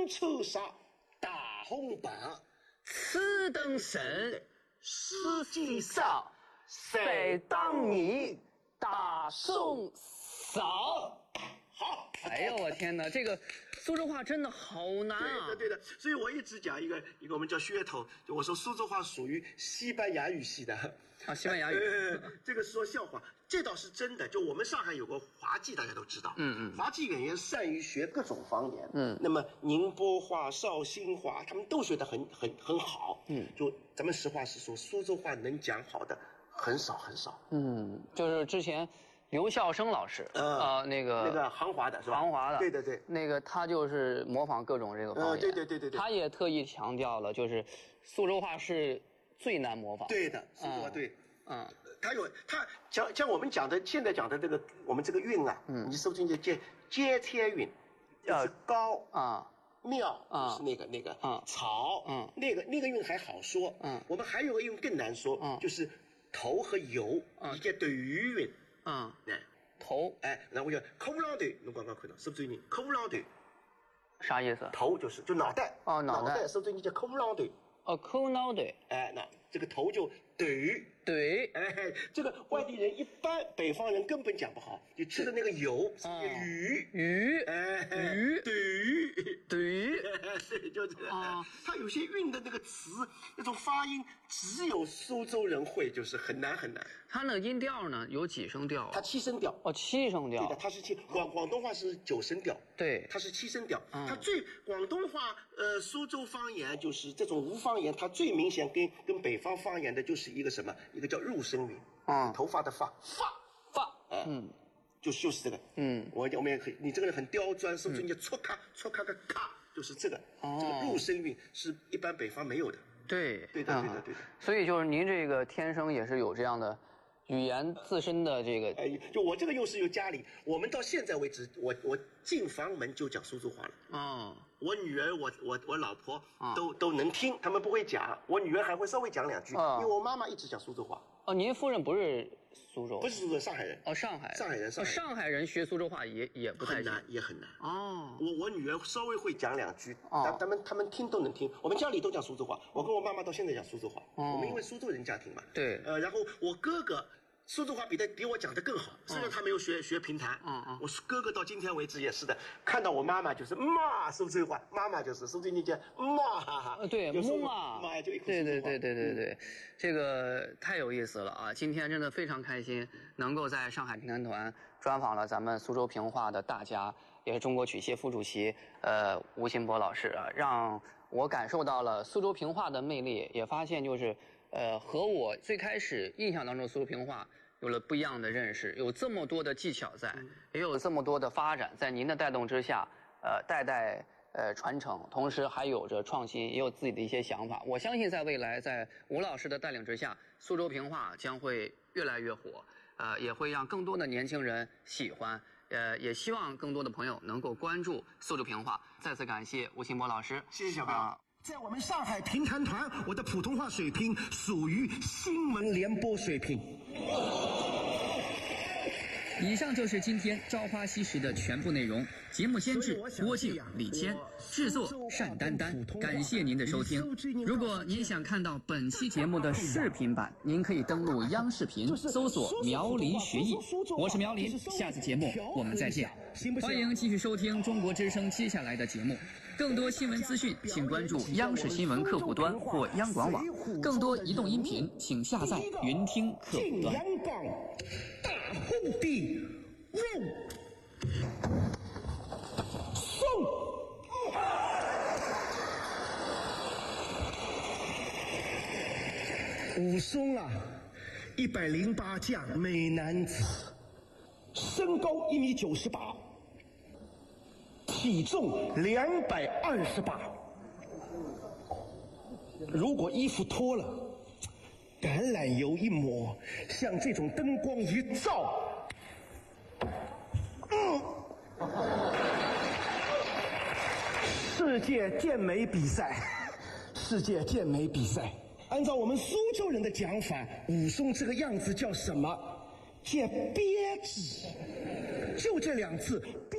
抽杀大红榜， 此等神，实际上谁当你大宋嫂？ 好， 哎呦我天哪，这个苏州话真的好难啊！ 对的，所以我一直讲一个我们叫噱头，就我说苏州话属于西班牙语系的啊，西班牙语， 这个说笑话，这倒是真的。就我们上海有个滑稽，大家都知道，滑稽演员善于学各种方言，那么宁波话、绍兴话，他们都学得很好，就咱们实话实说，苏州话能讲好的很少， 就是之前。刘孝生老师，那个杭华的是吧？ 杭华的， 对， 那个他就是模仿各种这个方言， 对， 他也特意强调了，就是苏州话是最难模仿。 对的，苏州话对，他像我们讲的现在讲的这个我们这个韵啊，你搜进去接天韵，就是高庙是那个草，那个韵还好说，我们还有个韵更难说，就是头和油一个对语韵。 头， 然后我就口浪头，侬刚刚看到是不是你口浪头？ 啥意思？ 头就脑袋，脑袋是不是你叫口浪头？ 口脑袋， 那这个头就对，这个外地人一般北方人根本讲不好，就吃的那个油是鱼，对，就这个它有些韵的那个词，那种发音只有苏州人会，就是很难。 它那个音调呢有几声调？ 它7声调。 7声调。 对的，它是广东话是9声调。 对， 它是7声调。它广东话苏州方言就是这种无方言，它最明显跟北方方言的就是一个什么？一个叫入声韵。头发的发，就是这个。我们也可以，你这个人很刁钻，是不是？你戳咔个咔，就是这个。这个入声韵是一般北方没有的。 对的。 所以就是您这个天生也是有这样的语言自身的这个。 就我这个又是有家里，我们到现在为止，我进房门就讲苏州话了。我女儿我老婆都能听，他们不会讲，我女儿还会稍微讲2句，因为我妈妈一直讲苏州话。 您夫人不是苏州？ 不是苏州，上海人。 上海人。 上海人学苏州话也不太难， 也很难。我女儿稍微会讲2句，他们听都能听。我们家里都讲苏州话，我跟我妈妈到现在讲苏州话。我们因为苏州人家庭嘛。 对。 然后我哥哥苏州话比我讲的更好，虽然他没有学评弹。我哥哥到今天为止也是的，看到我妈妈就是骂苏州话，妈妈就是苏州人讲骂。 对，骂就一口苏州话。 对，这个太有意思了啊！今天真的非常开心，能够在上海评弹团专访了咱们苏州评话的大家，也是中国曲协副主席吴新波老师啊，让我感受到了苏州评话的魅力，也发现就是和我最开始印象当中苏州评话有了不一样的认识，有这么多的技巧在，也有这么多的发展，在您的带动之下，代代传承，同时还有着创新，也有自己的一些想法。我相信在未来，在吴老师的带领之下，苏州评话将会越来越火，也会让更多的年轻人喜欢，也希望更多的朋友能够关注苏州评话。再次感谢吴新波老师， 谢谢小刚。在我们上海评弹团，我的普通话水平属于新闻联播水平。 以上就是今天《朝花夕拾》的全部内容。节目监制郭靖、李谦，制作单丹丹。感谢您的收听。如果您想看到本期节目的视频版，您可以登录央视频搜索“苗林学艺”。我是苗林，下次节目我们再见。欢迎继续收听中国之声接下来的节目。更多新闻资讯，请关注央视新闻客户端或央广网。更多移动音频，请下载云听客户端。 红地入宋，武松啊，108将美男子，身高1.98米，体重228。如果衣服脱了，橄榄油一抹，像这种灯光一照，世界健美比赛，按照我们苏州人的讲法，武松这个样子叫什么？叫憋子，就这2字。